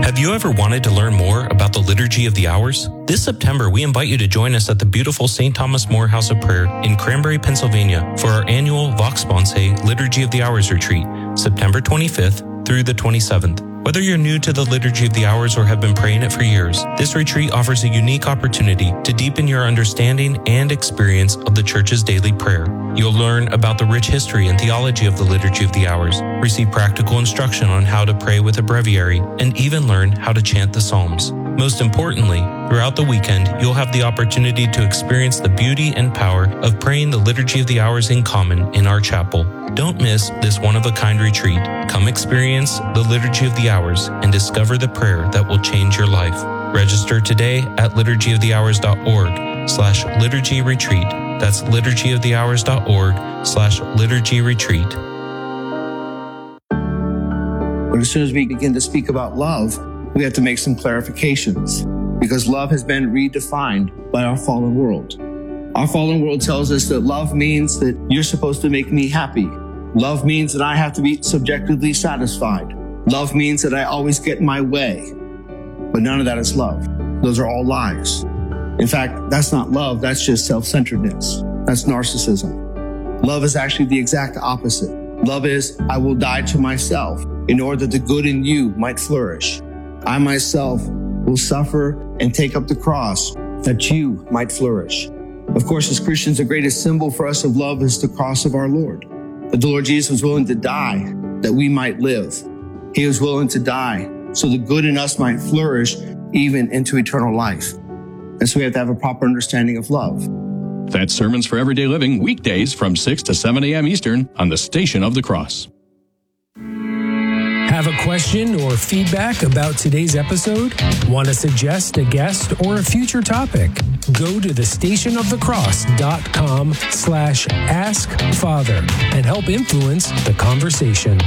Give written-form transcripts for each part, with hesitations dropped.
Have you ever wanted to learn more about the Liturgy of the Hours? This September, we invite you to join us at the beautiful St. Thomas More House of Prayer in Cranberry, Pennsylvania for our annual Vox Sponsae Liturgy of the Hours retreat, September 25th through the 27th. Whether you're new to the Liturgy of the Hours or have been praying it for years, this retreat offers a unique opportunity to deepen your understanding and experience of the Church's daily prayer. You'll learn about the rich history and theology of the Liturgy of the Hours, receive practical instruction on how to pray with a breviary, and even learn how to chant the Psalms. Most importantly, throughout the weekend, you'll have the opportunity to experience the beauty and power of praying the Liturgy of the Hours in common in our chapel. Don't miss this one-of-a-kind retreat. Come experience the Liturgy of the Hours and discover the prayer that will change your life. Register today at liturgyofthehours.org/liturgy retreat. That's liturgyofthehours.org/liturgy retreat. But as soon as we begin to speak about love, we have to make some clarifications because love has been redefined by our fallen world. Our fallen world tells us that love means that you're supposed to make me happy. Love means that I have to be subjectively satisfied. Love means that I always get my way. But none of that is love. Those are all lies. In fact, that's not love. That's just self-centeredness. That's narcissism. Love is actually the exact opposite. Love is, I will die to myself in order that the good in you might flourish. I myself will suffer and take up the cross that you might flourish. Of course, as Christians, the greatest symbol for us of love is the cross of our Lord. That the Lord Jesus was willing to die that we might live. He was willing to die so the good in us might flourish even into eternal life. And so we have to have a proper understanding of love. That's Sermons for Everyday Living, weekdays from 6 to 7 a.m. Eastern on the Station of the Cross. Have a question or feedback about today's episode? Want to suggest a guest or a future topic? Go to thestationofthecross.com/askfather and help influence the conversation.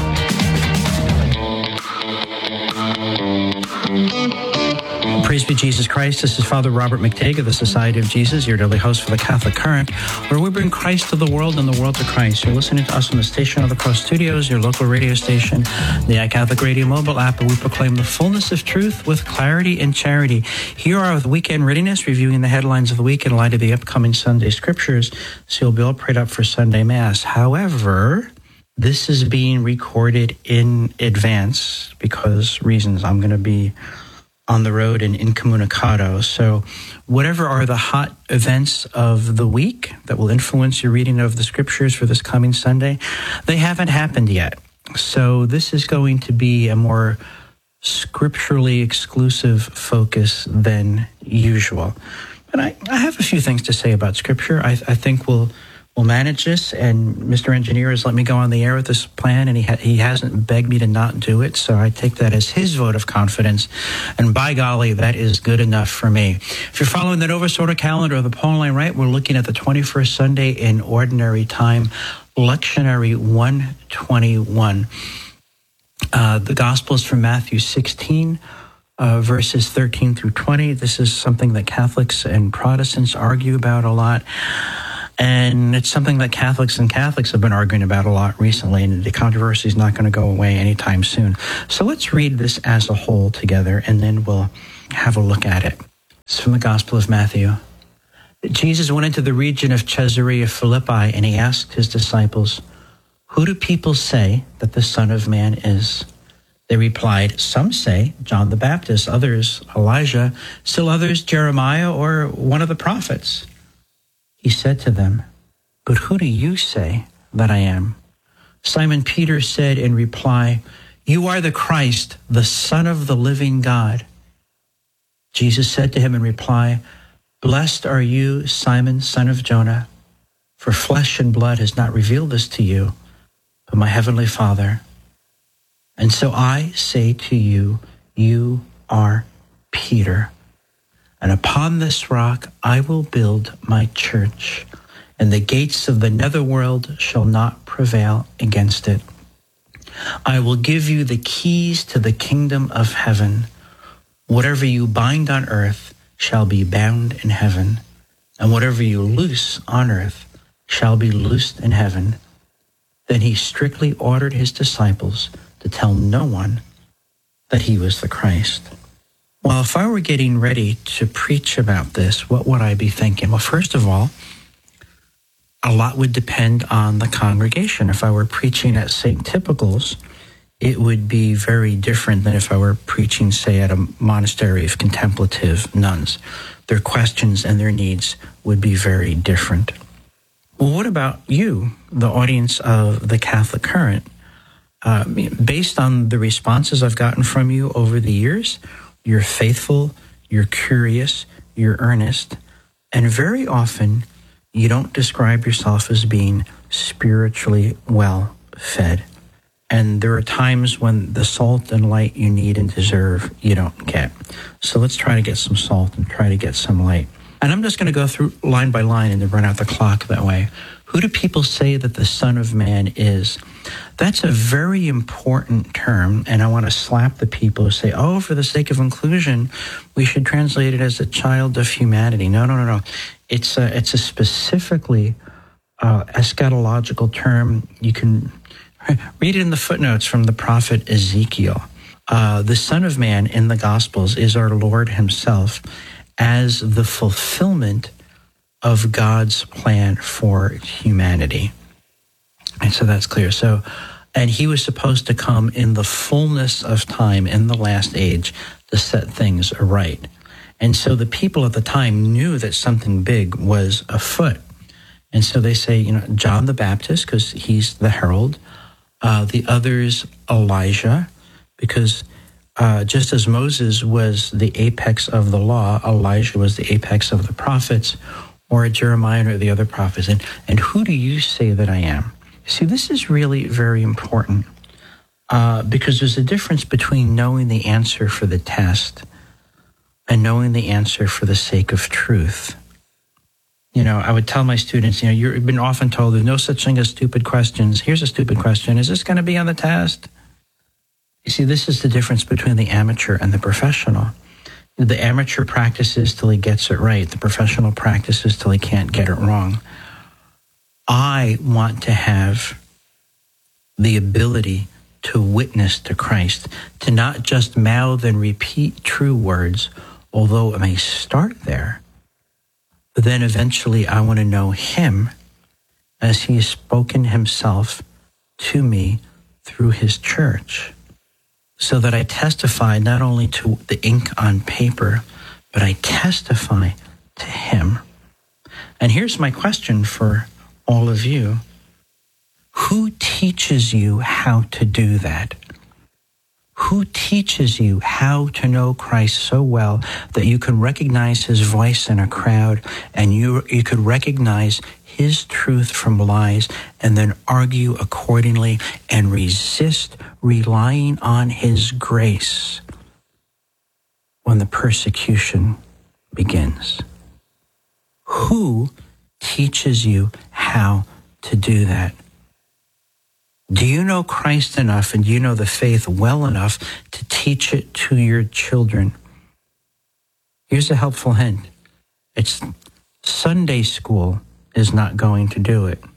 Praise be Jesus Christ. This is Father Robert McTague of the Society of Jesus, your daily host for the Catholic Current, where we bring Christ to the world and the world to Christ. You're listening to us on the Station of the Cross Studios, your local radio station, the iCatholic Radio mobile app, where we proclaim the fullness of truth with clarity and charity. Here are with Weekend Readiness, reviewing the headlines of the week in light of the upcoming Sunday Scriptures, so you'll be all prayed up for Sunday Mass. However, this is being recorded in advance because reasons. I'm going to be on the road and incommunicado. So whatever are the hot events of the week that will influence your reading of the Scriptures for this coming Sunday, they haven't happened yet. So this is going to be a more scripturally exclusive focus than usual. But I have a few things to say about Scripture. I think we'll manage this, and Mr. Engineer has let me go on the air with this plan, and he hasn't begged me to not do it, so I take that as his vote of confidence, and by golly, that is good enough for me. If you're following the Novus Ordo calendar of the Pauline Rite, we're looking at the 21st Sunday in Ordinary Time, Lectionary 121. The Gospel is from Matthew 16, verses 13 through 20. This is something that Catholics and Protestants argue about a lot. And it's something that Catholics have been arguing about a lot recently, and the controversy is not going to go away anytime soon. So let's read this as a whole together, and then we'll have a look at it. It's from the Gospel of Matthew. Jesus went into the region of Caesarea Philippi, and he asked his disciples, "Who do people say that the Son of Man is?" They replied, "Some say John the Baptist, others Elijah, still others Jeremiah or one of the prophets." He said to them, "But who do you say that I am?" Simon Peter said in reply, "You are the Christ, the Son of the living God." Jesus said to him in reply, "Blessed are you, Simon, son of Jonah, for flesh and blood has not revealed this to you, but my heavenly Father. And so I say to you, you are Peter. And upon this rock I will build my church, and the gates of the netherworld shall not prevail against it. I will give you the keys to the kingdom of heaven. Whatever you bind on earth shall be bound in heaven, and whatever you loose on earth shall be loosed in heaven." Then he strictly ordered his disciples to tell no one that he was the Christ. Well, if I were getting ready to preach about this, what would I be thinking? Well, first of all, a lot would depend on the congregation. If I were preaching at St. Typical's, it would be very different than if I were preaching, say, at a monastery of contemplative nuns. Their questions and their needs would be very different. Well, what about you, the audience of the Catholic Current? Based on the responses I've gotten from you over the years, you're faithful, you're curious, you're earnest, and very often you don't describe yourself as being spiritually well fed. And there are times when the salt and light you need and deserve, you don't get. So let's try to get some salt and try to get some light. And I'm just going to go through line by line and then run out the clock that way. Who do people say that the Son of Man is? That's a very important term, and I want to slap the people who say, oh, for the sake of inclusion, we should translate it as a child of humanity. No. It's a specifically eschatological term. You can read it in the footnotes from the prophet Ezekiel. The Son of Man in the Gospels is our Lord himself as the fulfillment of God's plan for humanity. And so that's clear. And he was supposed to come in the fullness of time in the last age to set things right. And so the people at the time knew that something big was afoot. And so they say, John the Baptist, because he's the herald. The others, Elijah, because just as Moses was the apex of the law, Elijah was the apex of the prophets, or Jeremiah or the other prophets. And who do you say that I am? See, this is really very important because there's a difference between knowing the answer for the test and knowing the answer for the sake of truth. I would tell my students, you've been often told there's no such thing as stupid questions. Here's a stupid question. Is this going to be on the test? You see, this is the difference between the amateur and the professional. The amateur practices till he gets it right. The professional practices till he can't get it wrong. I want to have the ability to witness to Christ, to not just mouth and repeat true words, although it may start there. But then eventually I want to know him as he has spoken himself to me through his church, so that I testify not only to the ink on paper, but I testify to him. And here's my question for all of you. Who teaches you how to do that? Who teaches you how to know Christ so well that you can recognize his voice in a crowd and you could recognize his truth from lies and then argue accordingly and resist relying on his grace when the persecution begins? Who teaches you how to do that? Do you know Christ enough and do you know the faith well enough to teach it to your children? Here's a helpful hint. It's Sunday school is not going to do it.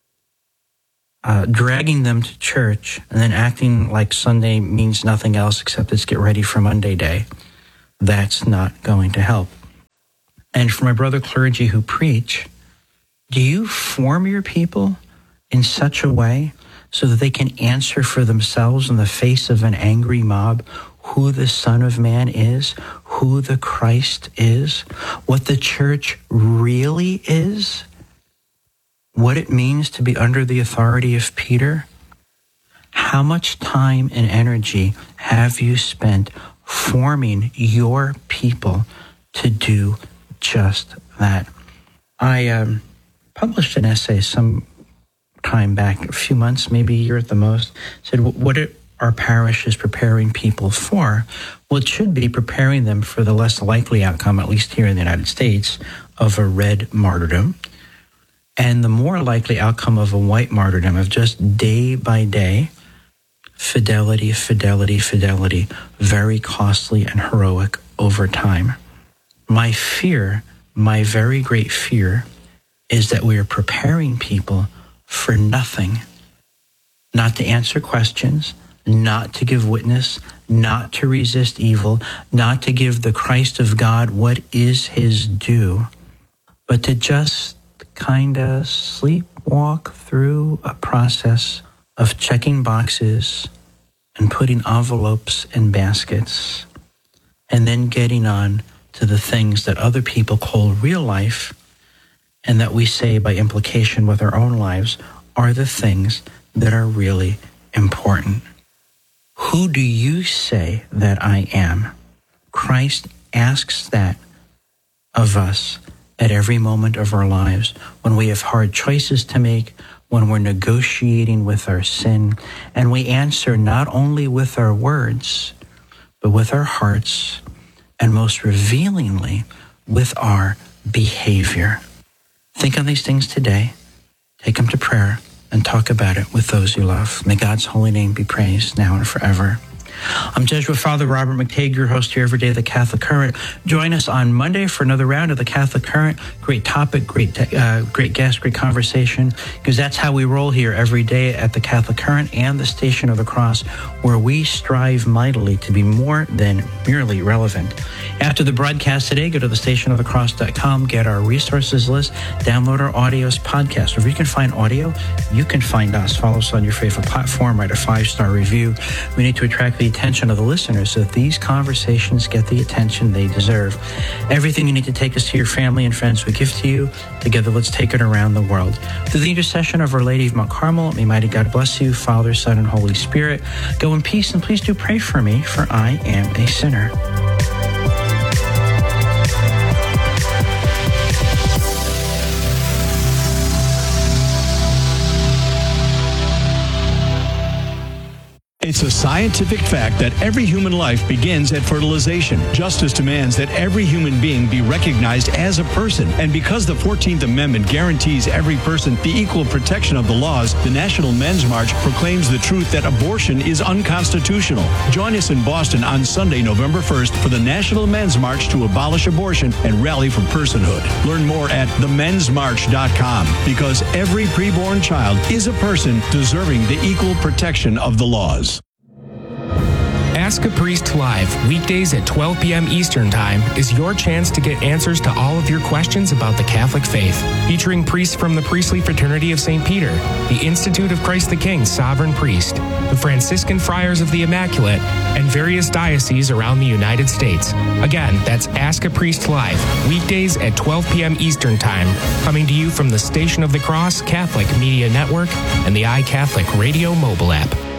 Dragging them to church and then acting like Sunday means nothing else except let's get ready for Monday day, that's not going to help. And for my brother clergy who preach, do you form your people in such a way so that they can answer for themselves in the face of an angry mob who the Son of Man is, who the Christ is, what the church really is, what it means to be under the authority of Peter? How much time and energy have you spent forming your people to do just that? I published an essay some time back, a few months, maybe a year at the most, said, what are our parishes preparing people for? Well, it should be preparing them for the less likely outcome, at least here in the United States, of a red martyrdom, and the more likely outcome of a white martyrdom, of just day by day, fidelity, very costly and heroic over time. My fear, my very great fear, is that we are preparing people for nothing, not to answer questions, not to give witness, not to resist evil, not to give the Christ of God what is his due, but to just kind of sleepwalk through a process of checking boxes and putting envelopes in baskets, and then getting on to the things that other people call real life, and that we say by implication with our own lives are the things that are really important. Who do you say that I am? Christ asks that of us at every moment of our lives, when we have hard choices to make, when we're negotiating with our sin, and we answer not only with our words, but with our hearts, and most revealingly, with our behavior. Think on these things today, take them to prayer, and talk about it with those you love. May God's holy name be praised now and forever. I'm Jesuit Father Robert McTague, your host here every day of the Catholic Current. Join us on Monday for another round of the Catholic Current. Great topic, great guest, great conversation, because that's how we roll here every day at the Catholic Current and the Station of the Cross, where we strive mightily to be more than merely relevant. After the broadcast today, go to thestationofthecross.com, get our resources list, download our audios podcast. If you can find audio, you can find us. Follow us on your favorite platform, write a 5-star review. We need to attract the attention of the listeners so that these conversations get the attention they deserve. Everything you need to take us to your family and friends we give to you. Together, let's take it around the world. Through the intercession of Our Lady of Mount Carmel, may mighty God bless you, Father, Son, and Holy Spirit. Go in peace, and please do pray for me, for I am a sinner. It's a scientific fact that every human life begins at fertilization. Justice demands that every human being be recognized as a person. And because the 14th Amendment guarantees every person the equal protection of the laws, the National Men's March proclaims the truth that abortion is unconstitutional. Join us in Boston on Sunday, November 1st for the National Men's March to abolish abortion and rally for personhood. Learn more at themensmarch.com, because every preborn child is a person deserving the equal protection of the laws. Ask a Priest Live, weekdays at 12 p.m. Eastern Time, is your chance to get answers to all of your questions about the Catholic faith. Featuring priests from the Priestly Fraternity of St. Peter, the Institute of Christ the King Sovereign Priest, the Franciscan Friars of the Immaculate, and various dioceses around the United States. Again, that's Ask a Priest Live, weekdays at 12 p.m. Eastern Time, coming to you from the Station of the Cross Catholic Media Network and the iCatholic Radio mobile app.